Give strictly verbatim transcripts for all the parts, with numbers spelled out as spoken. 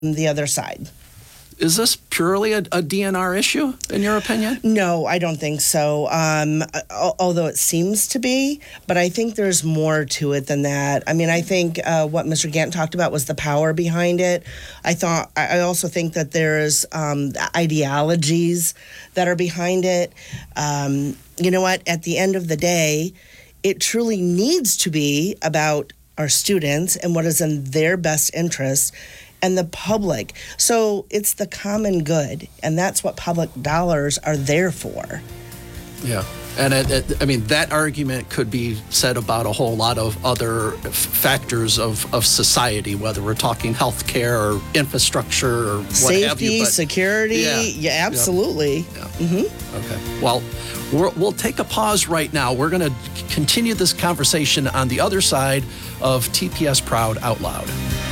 the other side. Is this purely a, a D N R issue, in your opinion? No, I don't think so, um, although it seems to be. But I think there's more to it than that. I mean, I think uh, what Mister Gant talked about was the power behind it. I thought. I also think that there's um, ideologies that are behind it. Um, you know what? At the end of the day, it truly needs to be about our students and what is in their best interest and the public. So it's the common good, and that's what public dollars are there for. Yeah. And it, it, I mean, that argument could be said about a whole lot of other f- factors of, of society, whether we're talking healthcare or infrastructure or what Safety, have you. But security, yeah, yeah absolutely. Yeah. Mm-hmm. Okay. Well, we're, we'll take a pause right now. We're going to continue this conversation on the other side of T P S Proud Out Loud.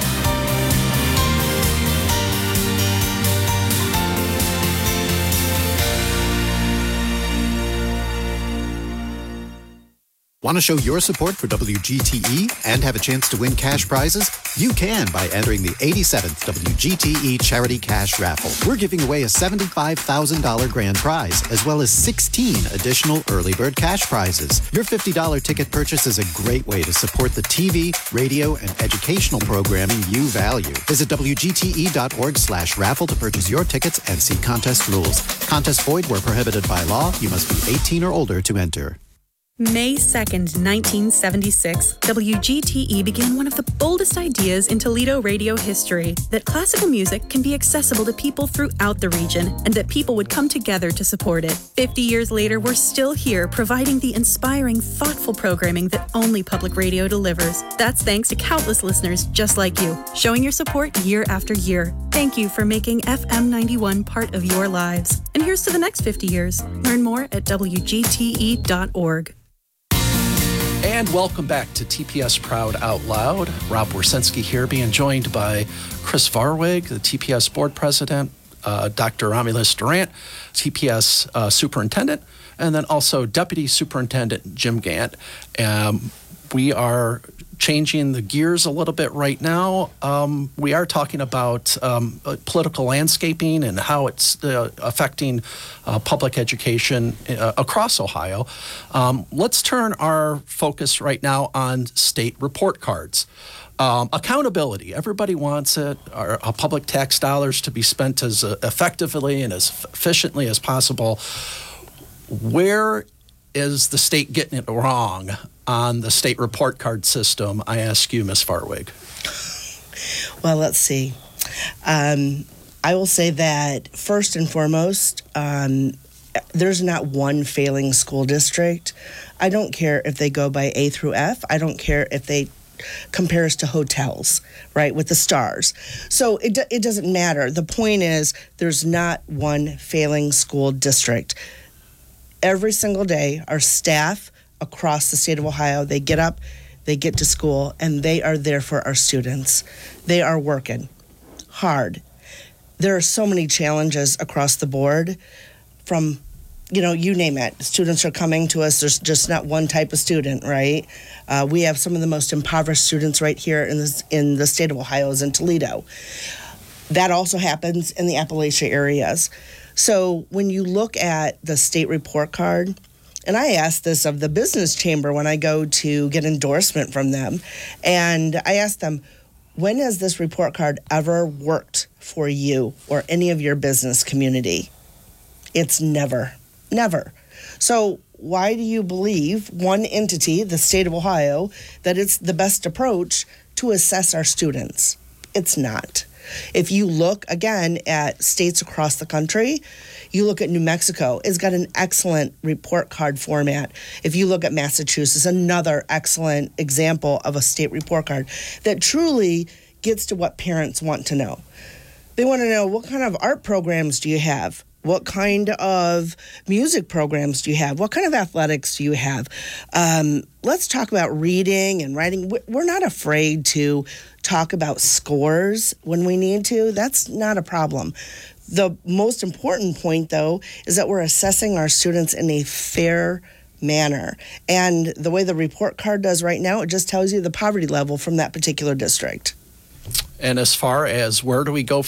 Want to show your support for W G T E and have a chance to win cash prizes? You can by entering the eighty-seventh W G T E Charity Cash Raffle. We're giving away a seventy-five thousand dollars grand prize, as well as sixteen additional early bird cash prizes. Your fifty dollars ticket purchase is a great way to support the T V, radio, and educational programming you value. Visit W G T E dot org slash raffle to purchase your tickets and see contest rules. Contest void where prohibited by law. You must be eighteen or older to enter. May second, nineteen seventy-six, W G T E began one of the boldest ideas in Toledo radio history, that classical music can be accessible to people throughout the region and that people would come together to support it. Fifty years later, we're still here providing the inspiring, thoughtful programming that only public radio delivers. That's thanks to countless listeners just like you, showing your support year after year. Thank you for making F M ninety-one part of your lives. And here's to the next fifty years. Learn more at W G T E dot org. And welcome back to T P S Proud Out Loud. Rob Wersensky here, being joined by Chris Varwig, the T P S board president, uh, Doctor Romulus Durant, T P S uh, superintendent, and then also Deputy Superintendent Jim Gant. Um, we are changing the gears a little bit right now. Um, we are talking about um, political landscaping and how it's uh, affecting uh, public education uh, across Ohio. Um, let's turn our focus right now on state report cards. Um, accountability. Everybody wants it. Our, our public tax dollars to be spent as uh, effectively and as efficiently as possible. Where is the state getting it wrong on the state report card system? I ask you, Miz Varwig. Well, let's see. Um, I will say that first and foremost, um, there's not one failing school district. I don't care if they go by A through F. I don't care if they compare us to hotels, right, with the stars. So it it doesn't matter. The point is, there's not one failing school district. Every single day, our staff across the state of Ohio, they get up, they get to school, and they are there for our students. They are working hard. There are so many challenges across the board from, you know, you name it. Students are coming to us. There's just not one type of student, right? Uh, we have some of the most impoverished students right here in this, in the state of Ohio is in Toledo. That also happens in the Appalachia areas. So when you look at the state report card, and I ask this of the business chamber when I go to get endorsement from them, and I ask them, when has this report card ever worked for you or any of your business community? It's never, never. So why do you believe one entity, the state of Ohio, that it's the best approach to assess our students? It's not. If you look, again, at states across the country, you look at New Mexico, it's got an excellent report card format. If you look at Massachusetts, another excellent example of a state report card that truly gets to what parents want to know. They want to know, what kind of art programs do you have? What kind of music programs do you have? What kind of athletics do you have? Um, let's talk about reading and writing. We're not afraid to talk about scores when we need to. That's not a problem. The most important point, though, is that we're assessing our students in a fair manner. And the way the report card does right now, it just tells you the poverty level from that particular district. And as far as where do we go